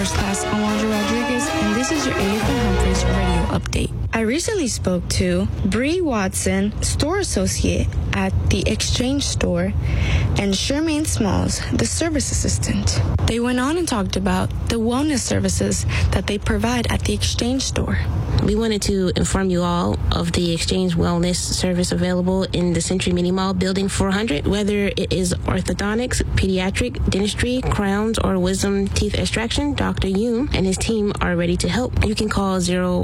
First Class Alondra Rodriguez, and this is your AFN Humphreys radio update. I recently spoke to Bree Watson, store associate at the Exchange store, and Charmaine Smalls, the service assistant. They went on and talked about the wellness services that they provide at the Exchange store. We wanted to inform you all of the Exchange Wellness service available in the Century Mini Mall Building 400, whether it is orthodontics, pediatric, dentistry, crowns, or wisdom teeth extraction. Dr. Yoon and his team are ready to help. You can call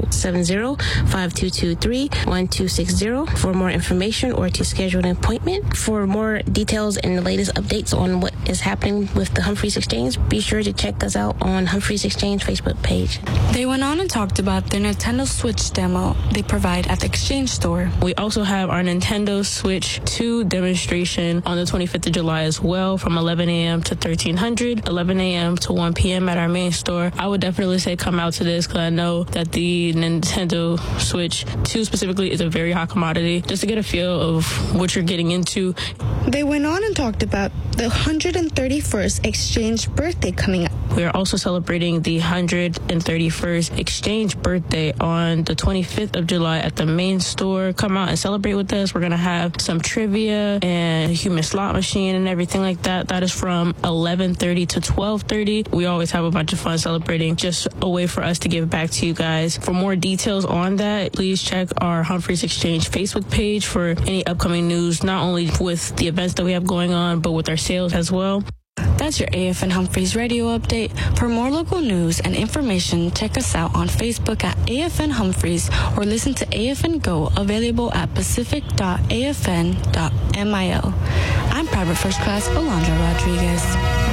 070-5223-1260 for more information or to schedule an appointment. For more details and the latest updates on what is happening with the Humphreys Exchange, be sure to check us out on Humphreys Exchange Facebook page. They went on and talked about their Nintendo Switch demo they provide at the Exchange store. We also have our Nintendo Switch 2 demonstration on the 25th of July as well, from 11 a.m. to 1300, 11 a.m. to 1 p.m. at our main store. I would definitely say come out to this because I know that the Nintendo Switch 2 specifically is a very hot commodity, just to get a feel of what you're getting into. They went on and talked about the 131st Exchange birthday coming up. We are also celebrating the 131st Exchange birthday on the 25th of July at the main store. Come out and celebrate with us. We're going to have some trivia and a human slot machine and everything like that. That is from 11:30 to 12:30. We always have a bunch of fun celebrating, just a way for us to give back to you guys. For more details on that, please check our Humphreys Exchange Facebook page for any upcoming news, not only with the events that we have going on, but with our sales as well. That's your AFN Humphreys radio update. For more local news and information, check us out on Facebook at AFN Humphreys or listen to AFN Go, available at pacific.afn.mil. I'm Private First Class Alondra Rodriguez.